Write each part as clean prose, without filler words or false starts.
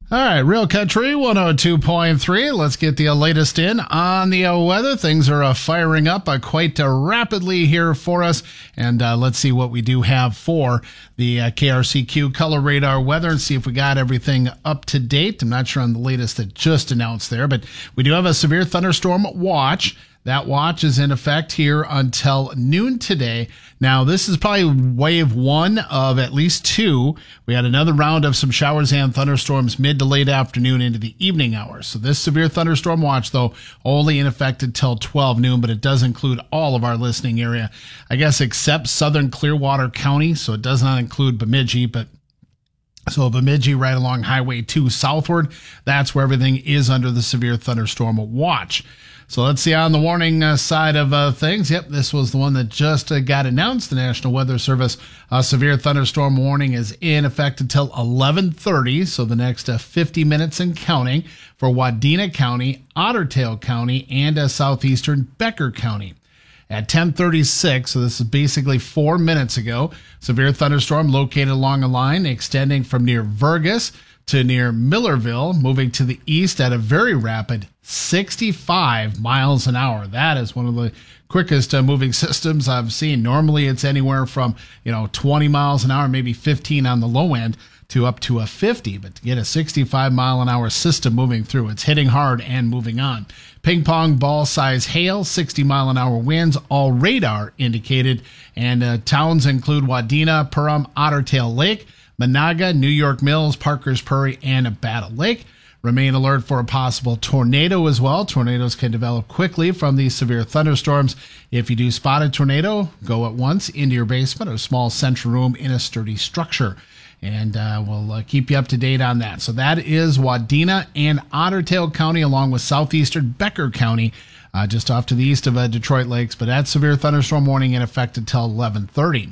All right, Real Country 102.3. Let's get the latest in on the weather. Things are firing up quite rapidly here for us. And let's see what we do have for the KRCQ Color Radar weather and see if we got everything up to date. I'm not sure on the latest that just announced there, but we do have a severe thunderstorm watch. That watch is in effect here until noon today. Now, this is probably wave one of at least two. We had another round of some showers and thunderstorms mid to late afternoon into the evening hours. So this severe thunderstorm watch, though, only in effect until 12 noon, but it does include all of our listening area, I guess, except southern Clearwater County. So it does not include Bemidji, but so Bemidji right along Highway 2 southward, that's where everything is under the severe thunderstorm watch. So let's see on the warning side of things. Yep, this was the one that just got announced. The National Weather Service severe thunderstorm warning is in effect until 11:30, so the next 50 minutes and counting for Wadena County, Otter Tail County, and southeastern Becker County. At 10:36, so this is basically 4 minutes ago, severe thunderstorm located along a line extending from near Vergas to near Millerville, moving to the east at a very rapid 65 miles an hour. That is one of the quickest moving systems I've seen. Normally it's anywhere from 20 miles an hour, maybe 15 on the low end, to up to a 50, but to get a 65 mile an hour system moving through, it's hitting hard and moving on. Ping pong ball size hail, 60 mile an hour winds, all radar indicated, and towns include Wadena, Perham, Otter Tail Lake, Monaga, New York Mills, Parker's Prairie, and Battle Lake. Remain alert for a possible tornado as well. Tornadoes can develop quickly from these severe thunderstorms. If you do spot a tornado, go at once into your basement or small central room in a sturdy structure. And we'll keep you up to date on that. So that is Wadena and Otter Tail County, along with southeastern Becker County, just off to the east of Detroit Lakes. But that severe thunderstorm warning in effect until 11:30.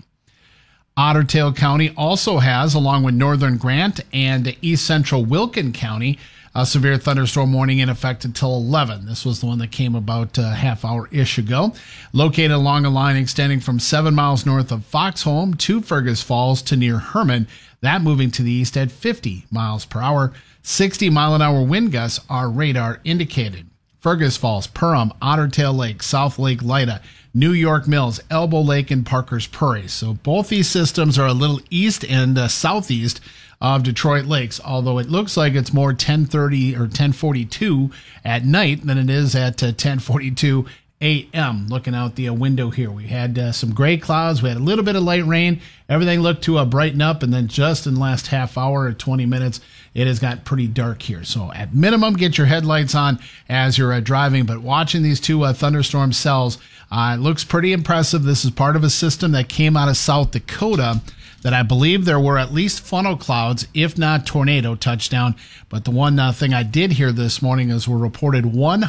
Otter Tail County also has, along with northern Grant and east central Wilkin County, a severe thunderstorm warning in effect until 11. This was the one that came about a half hour-ish ago. Located along a line extending from 7 miles north of Foxholm to Fergus Falls to near Herman, that moving to the east at 50 miles per hour. 60 mile an hour wind gusts are radar indicated. Fergus Falls, Perham, Otter Tail Lake, South Lake Lida, New York Mills, Elbow Lake, and Parker's Prairie. So both these systems are a little east and southeast of Detroit Lakes, although it looks like it's more 10:30 or 10:42 at night than it is at 10:42 a.m. Looking out the window here, we had some gray clouds. We had a little bit of light rain. Everything looked to brighten up, and then just in the last half hour or 20 minutes, it has got pretty dark here. So at minimum, get your headlights on as you're driving. But watching these two thunderstorm cells, it looks pretty impressive. This is part of a system that came out of South Dakota that I believe there were at least funnel clouds, if not tornado touchdown. But the one thing I did hear this morning is we're reported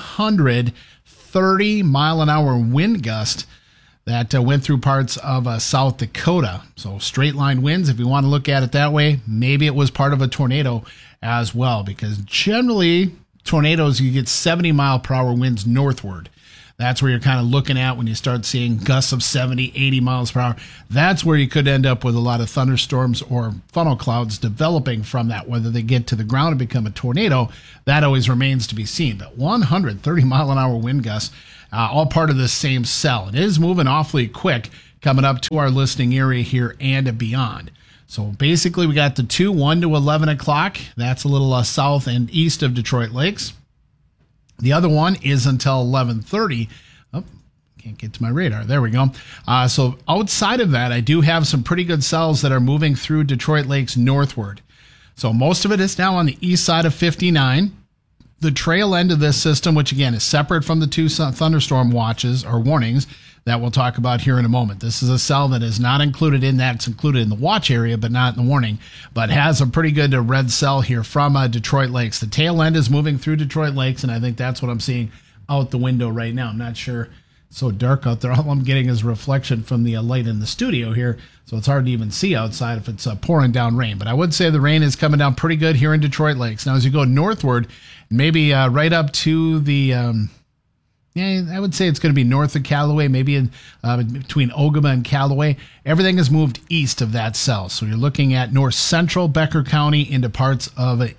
130 mile an hour wind gust that went through parts of South Dakota. So straight line winds, if you want to look at it that way, maybe it was part of a tornado as well, because generally tornadoes, you get 70 mile per hour winds northward. That's where you're kind of looking at when you start seeing gusts of 70, 80 miles per hour. That's where you could end up with a lot of thunderstorms or funnel clouds developing from that. Whether they get to the ground and become a tornado, that always remains to be seen. But 130 mile an hour wind gusts, all part of this same cell. It is moving awfully quick coming up to our listening area here and beyond. So basically we got the 1 to 11 o'clock. That's a little south and east of Detroit Lakes. The other one is until 11:30. Oh, can't get to my radar. There we go. So outside of that, I do have some pretty good cells that are moving through Detroit Lakes northward. So most of it is now on the east side of 59. The trail end of this system, which again is separate from the two thunderstorm watches or warnings that we'll talk about here in a moment. This is a cell that is not included in that. It's included in the watch area, but not in the warning, but has a pretty good red cell here from Detroit Lakes. The tail end is moving through Detroit Lakes, and I think that's what I'm seeing out the window right now. I'm not sure. It's so dark out there. All I'm getting is reflection from the light in the studio here, so it's hard to even see outside if it's pouring down rain. But I would say the rain is coming down pretty good here in Detroit Lakes. Now, as you go northward, maybe right up to the I would say it's going to be north of Callaway, maybe in between Ogama and Callaway. Everything has moved east of that cell. So you're looking at north central Becker County into parts of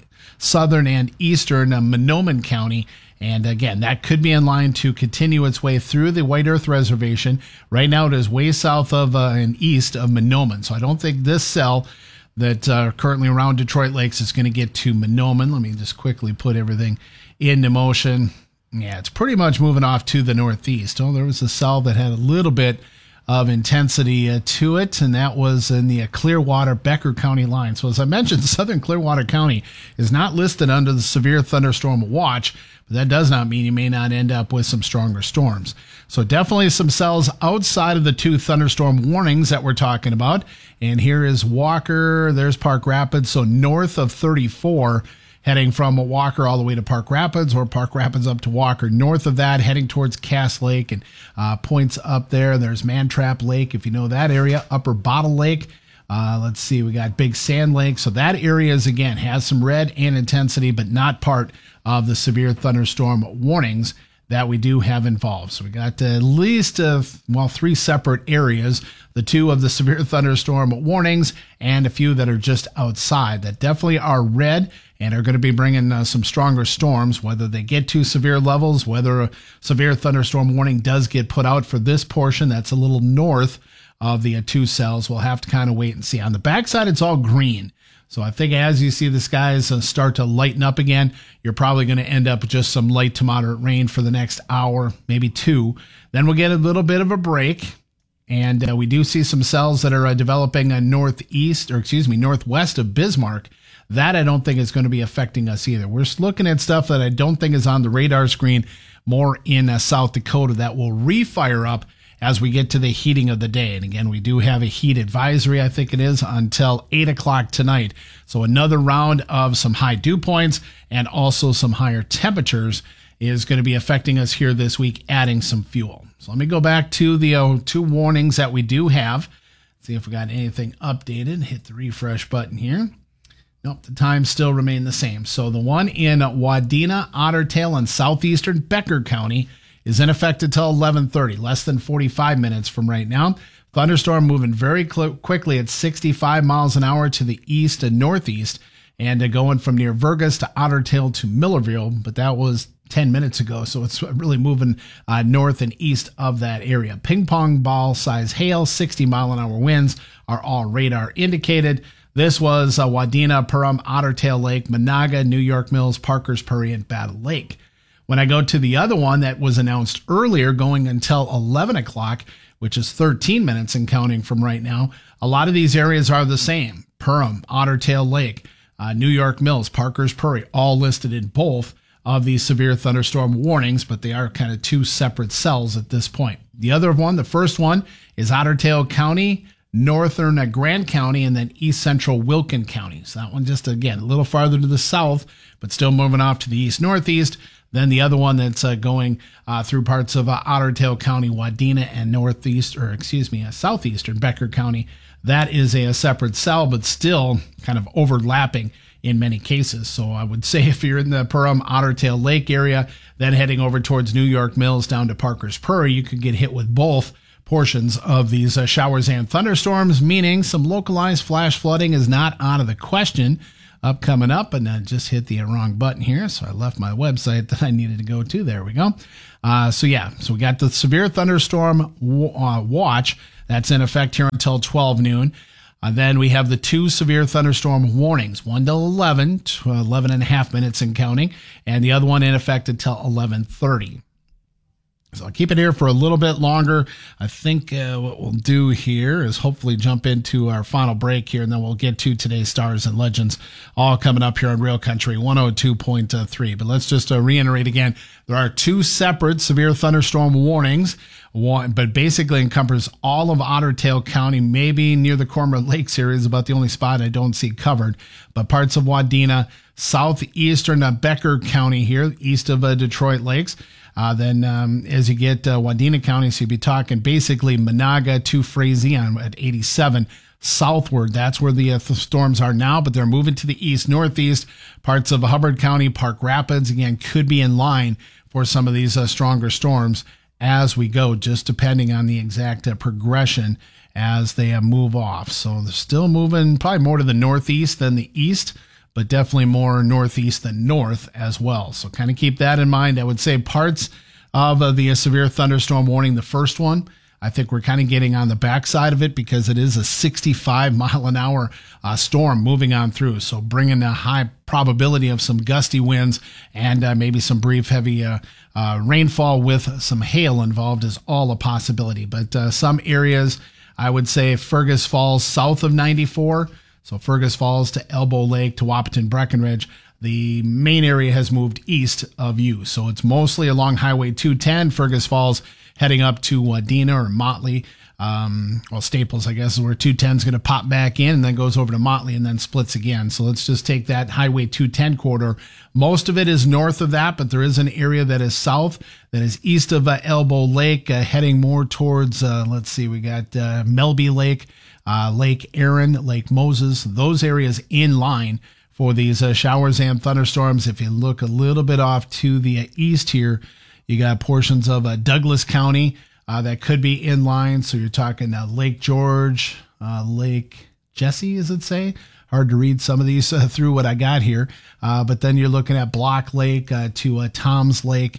southern and eastern Mahnomen County. And again, that could be in line to continue its way through the White Earth Reservation. Right now, it is way south of and east of Mahnomen. So I don't think this cell that currently around Detroit Lakes is going to get to Mahnomen. Let me just quickly put everything into motion. Yeah, it's pretty much moving off to the northeast. Oh, there was a cell that had a little bit of intensity to it, and that was in the Clearwater Becker County line. So as I mentioned, southern Clearwater County is not listed under the severe thunderstorm watch, but that does not mean you may not end up with some stronger storms. So definitely some cells outside of the 2 thunderstorm warnings that we're talking about. And here is Walker, there's Park Rapids, so north of 34, heading from Walker all the way to Park Rapids, or Park Rapids up to Walker. North of that, heading towards Cass Lake and points up there. There's Mantrap Lake, if you know that area. Upper Bottle Lake. Let's see, we got Big Sand Lake. So that area is, again, has some red and intensity, but not part of the severe thunderstorm warnings that we do have involved. So we got at least 3 separate areas, the 2 of the severe thunderstorm warnings and a few that are just outside that definitely are red and are going to be bringing some stronger storms, whether they get to severe levels, whether a severe thunderstorm warning does get put out for this portion that's a little north of the 2 cells. We'll have to kind of wait and see. On the backside, it's all green. So I think as you see the skies start to lighten up again, you're probably going to end up with just some light to moderate rain for the next hour, maybe 2. Then we'll get a little bit of a break. And we do see some cells that are developing northwest of Bismarck. That I don't think is going to be affecting us either. We're looking at stuff that I don't think is on the radar screen, more in South Dakota, that will refire up as we get to the heating of the day. And again, we do have a heat advisory, I think it is, until 8 o'clock tonight. So another round of some high dew points and also some higher temperatures is going to be affecting us here this week, adding some fuel. So let me go back to the 2 warnings that we do have. See if we got anything updated. Hit the refresh button here. Nope, the times still remain the same. So the one in Wadena, Otter Tail, and southeastern Becker County is in effect until 11:30, less than 45 minutes from right now. Thunderstorm moving very quickly at 65 miles an hour to the east and northeast, and going from near Vergas to Otter Tail to Millerville, but that was 10 minutes ago, so it's really moving north and east of that area. Ping pong ball size hail, 60 mile an hour winds are all radar indicated. This was Wadena, Perham, Otter Tail Lake, Monaga, New York Mills, Parkers Prairie, and Battle Lake. When I go to the other one that was announced earlier, going until 11 o'clock, which is 13 minutes and counting from right now, a lot of these areas are the same. Perham, Otter Tail Lake, New York Mills, Parkers Prairie, all listed in both of these severe thunderstorm warnings, but they are kind of 2 separate cells at this point. The other one, the first one, is Otter Tail County, northern Grant County, and then east central Wilkin County. So that one just, again, a little farther to the south, but still moving off to the east-northeast. Then the other one that's going through parts of Otter Tail County, Wadena, and southeastern Becker County. That is a separate cell, but still kind of overlapping in many cases. So I would say if you're in the Perham, Otter Tail Lake area, then heading over towards New York Mills down to Parkers Prairie, you could get hit with both portions of these showers and thunderstorms, meaning some localized flash flooding is not out of the question. Coming up, and I just hit the wrong button here, so I left my website that I needed to go to. There we go. So we got the severe thunderstorm watch that's in effect here until 12 noon. Then we have the 2 severe thunderstorm warnings, one till 11 to 11 and a half minutes and counting, and the other one in effect until 11:30. So I'll keep it here for a little bit longer. I think what we'll do here is hopefully jump into our final break here, and then we'll get to today's Stars and Legends, all coming up here on Real Country 102.3. But let's just reiterate again, there are 2 separate severe thunderstorm warnings, but basically encompass all of Otter Tail County, maybe near the Cormorant Lakes area is about the only spot I don't see covered, but parts of Wadena, southeastern Becker County here, east of Detroit Lakes. Then as you get Wadena County, so you'd be talking basically Monaga to Frazee at 87 southward. That's where the storms are now, but they're moving to the east-northeast. Parts of Hubbard County, Park Rapids, again, could be in line for some of these stronger storms as we go, just depending on the exact progression as they move off. So they're still moving probably more to the northeast than the east, but definitely more northeast than north as well. So kind of keep that in mind. I would say parts of the severe thunderstorm warning, the first one, I think we're kind of getting on the backside of it because it is a 65-mile-an-hour storm moving on through. So bringing a high probability of some gusty winds and maybe some brief heavy rainfall with some hail involved is all a possibility. But some areas, I would say Fergus Falls south of 94, so Fergus Falls to Elbow Lake to Wahpeton Breckenridge, the main area has moved east of you. So it's mostly along Highway 210, Fergus Falls, heading up to Wadena or Motley. Staples, I guess, is where 210 is going to pop back in and then goes over to Motley and then splits again. So let's just take that Highway 210 corridor. Most of it is north of that, but there is an area that is south, that is east of Elbow Lake, heading more towards, we got Melby Lake, Lake Erin, Lake Moses, those areas in line for these showers and thunderstorms. If you look a little bit off to the east here, you got portions of Douglas County that could be in line. So you're talking Lake George, Lake Jesse, as it say? Hard to read some of these through what I got here. But then you're looking at Block Lake to Tom's Lake.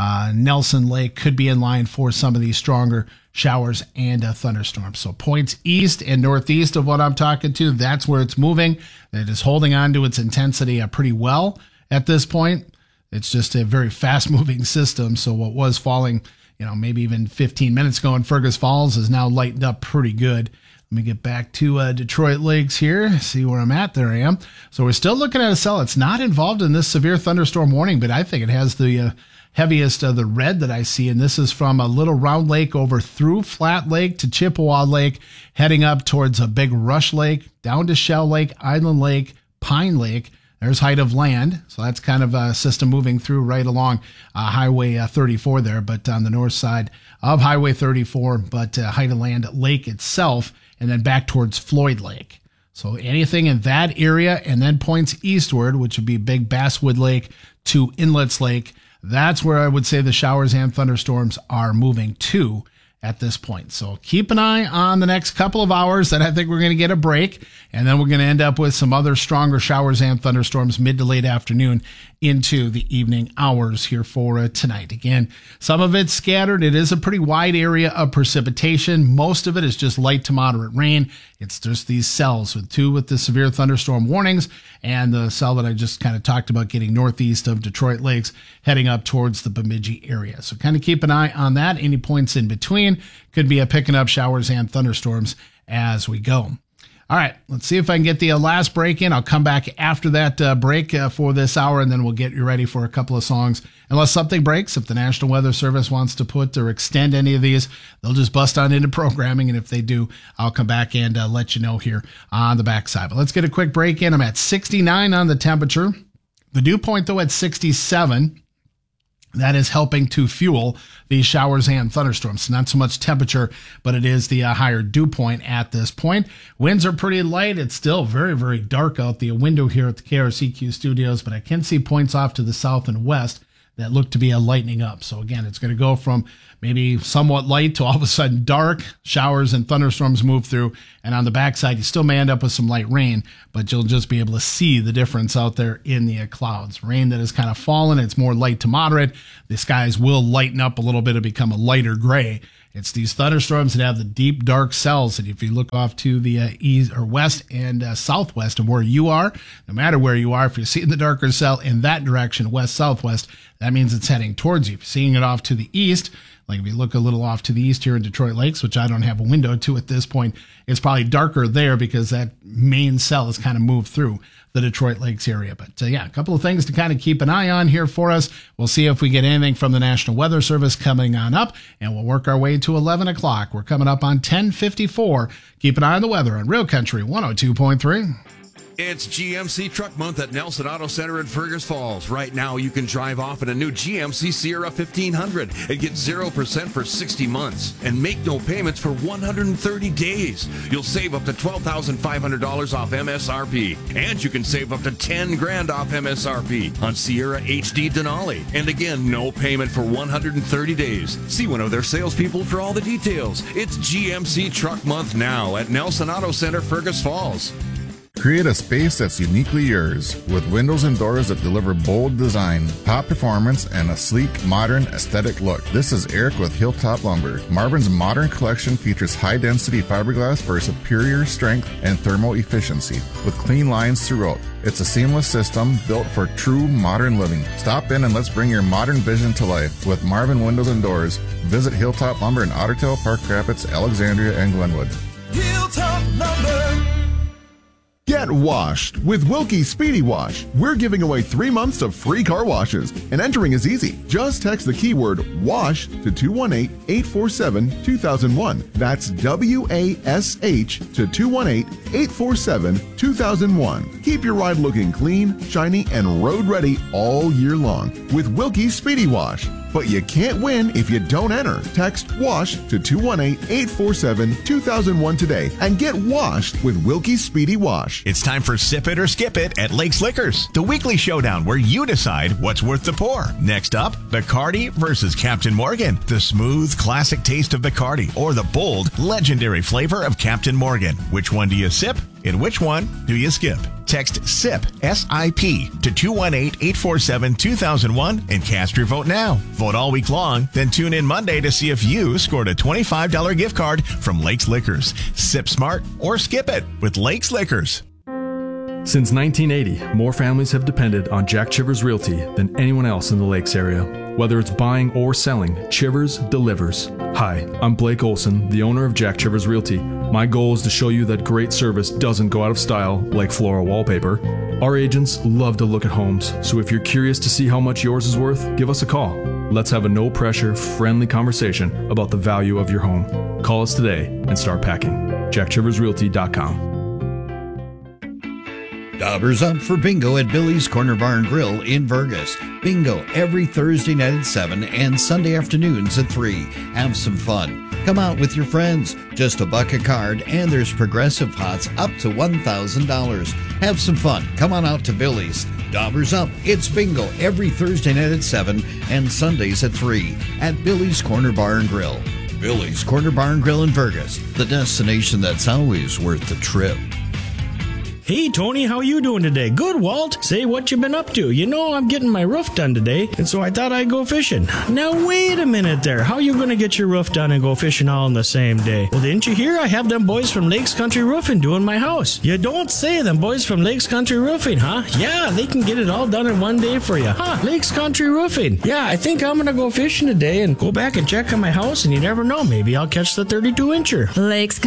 Nelson Lake could be in line for some of these stronger showers and thunderstorms. So points east and northeast of what I'm talking to, that's where it's moving. It is holding on to its intensity pretty well at this point. It's just a very fast-moving system. So what was falling, maybe even 15 minutes ago in Fergus Falls is now lightened up pretty good. Let me get back to Detroit Lakes here, see where I'm at. There I am. So we're still looking at a cell. It's not involved in this severe thunderstorm warning, but I think it has the heaviest of the red that I see. And this is from a Little Round Lake over through Flat Lake to Chippewa Lake, heading up towards a Big Rush Lake, down to Shell Lake, Island Lake, Pine Lake. There's Height of Land. So that's kind of a system moving through right along Highway 34 there, but on the north side of Highway 34, but Height of Land Lake itself, and then back towards Floyd Lake. So anything in that area and then points eastward, which would be Big Basswood Lake to Inlets Lake, that's where I would say the showers and thunderstorms are moving to at this point. So keep an eye on the next couple of hours. Then I think we're going to get a break, and then we're going to end up with some other stronger showers and thunderstorms mid to late afternoon into the evening hours here for tonight. Again, some of it's scattered. It is a pretty wide area of precipitation. Most of it is just light to moderate rain. It's just these cells with the severe thunderstorm warnings and the cell that I just kind of talked about getting northeast of Detroit Lakes, heading up towards the Bemidji area. So kind of keep an eye on that. Any points in between could be picking up showers and thunderstorms as we go. All right, let's see if I can get the last break in. I'll come back after that break for this hour, and then we'll get you ready for a couple of songs. Unless something breaks, if the National Weather Service wants to put or extend any of these, they'll just bust on into programming, and if they do, I'll come back and let you know here on the backside. But let's get a quick break in. I'm at 69 on the temperature. The dew point, though, at 67. That is helping to fuel these showers and thunderstorms. Not so much temperature, but it is the higher dew point at this point. Winds are pretty light. It's still very, very dark out the window here at the KRCQ studios, but I can see points off to the south and west that look to be lightening up. So again, it's going to go from maybe somewhat light to all of a sudden dark. Showers and thunderstorms move through, and on the backside, you still may end up with some light rain, but you'll just be able to see the difference out there in the clouds. Rain that has kind of fallen, it's more light to moderate. The skies will lighten up a little bit and become a lighter gray. It's these thunderstorms that have the deep, dark cells. And if you look off to the east or west and southwest of where you are, no matter where you are, if you're seeing the darker cell in that direction, west-southwest, that means it's heading towards you. If you're seeing it off to the east, like if you look a little off to the east here in Detroit Lakes, which I don't have a window to at this point, it's probably darker there because that main cell has kind of moved through the Detroit Lakes area. But a couple of things to kind of keep an eye on here for us. We'll see if we get anything from the National Weather Service coming on up, and we'll work our way to 11 o'clock. We're coming up on 10:54. Keep an eye on the weather on Real Country 102.3. It's GMC Truck Month at Nelson Auto Center in Fergus Falls. Right now, you can drive off in a new GMC Sierra 1500 and get 0% for 60 months and make no payments for 130 days. You'll save up to $12,500 off MSRP, and you can save up to $10,000 off MSRP on Sierra HD Denali. And again, no payment for 130 days. See one of their salespeople for all the details. It's GMC Truck Month now at Nelson Auto Center, Fergus Falls. Create a space that's uniquely yours with windows and doors that deliver bold design, top performance, and a sleek, modern, aesthetic look. This is Eric with Hilltop Lumber. Marvin's modern collection features high-density fiberglass for superior strength and thermal efficiency with clean lines throughout. It's a seamless system built for true modern living. Stop in and let's bring your modern vision to life with Marvin Windows and Doors. Visit Hilltop Lumber in Ottertail, Park Rapids, Alexandria, and Glenwood. Hilltop Lumber. Get washed with Wilkie Speedy Wash. We're giving away 3 months of free car washes, and entering is easy. Just text the keyword WASH to 218-847-2001. That's WASH to 218-847-2001. Keep your ride looking clean, shiny, and road ready all year long with Wilkie Speedy Wash. But you can't win if you don't enter. Text WASH to 218-847-2001 today and get washed with Wilkie Speedy Wash. It's time for Sip It or Skip It at Lakes Liquors, the weekly showdown where you decide what's worth the pour. Next up, Bacardi versus Captain Morgan, the smooth, classic taste of Bacardi or the bold, legendary flavor of Captain Morgan. Which one do you sip and which one do you skip? Text SIP, S-I-P, to 218-847-2001 and cast your vote now. Vote all week long, then tune in Monday to see if you scored a $25 gift card from Lakes Liquors. Sip smart or skip it with Lakes Liquors. Since 1980, more families have depended on Jack Chivers Realty than anyone else in the Lakes area. Whether it's buying or selling, Chivers delivers. Hi, I'm Blake Olson, the owner of Jack Chivers Realty. My goal is to show you that great service doesn't go out of style like floral wallpaper. Our agents love to look at homes, so if you're curious to see how much yours is worth, give us a call. Let's have a no-pressure, friendly conversation about the value of your home. Call us today and start packing. JackChiversRealty.com. Dobbers up for bingo at Billy's Corner Bar and Grill in Vergas. Bingo every Thursday night at 7 and Sunday afternoons at 3. Have some fun. Come out with your friends. Just $1 a card, and there's progressive pots up to $1,000. Have some fun. Come on out to Billy's. Dobbers up. It's bingo every Thursday night at 7 and Sundays at 3 at Billy's Corner Bar and Grill. Billy's Corner Bar and Grill in Vergas, the destination that's always worth the trip. Hey, Tony, how you doing today? Good, Walt. Say, what you been up to? You know, I'm getting my roof done today, and so I thought I'd go fishing. Now, wait a minute there. How you going to get your roof done and go fishing all in the same day? Well, didn't you hear? I have them boys from Lakes Country Roofing doing my house. You don't say, them boys from Lakes Country Roofing, huh? Yeah, they can get it all done in one day for you. Huh, Lakes Country Roofing. Yeah, I think I'm going to go fishing today and go back and check on my house, and you never know, maybe I'll catch the 32-incher. Lakes